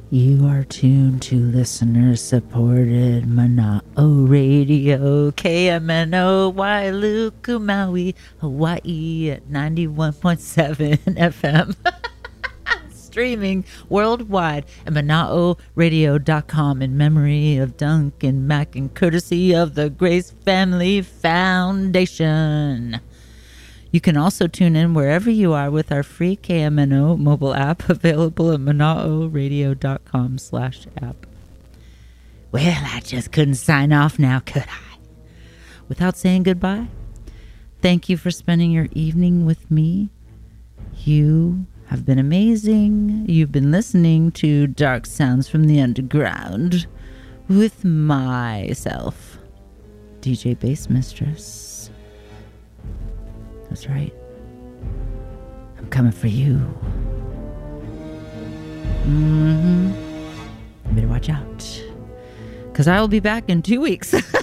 You are tuned to listener-supported Mana'o Radio, KMNO, Wailuku, Maui, Hawaii at 91.7 FM. Streaming worldwide at Mana'oRadio.com in memory of Duncan Mack and courtesy of the Grace Family Foundation. You can also tune in wherever you are with our free KMNO mobile app available at Mana'oRadio.com/app. Well, I just couldn't sign off now, could I? Without saying goodbye. Thank you for spending your evening with me. You have been amazing. You've been listening to Dark Sounds from the Underground with myself, DJ Bass Mistress. That's right. I'm coming for you. You better watch out, because I will be back in 2 weeks.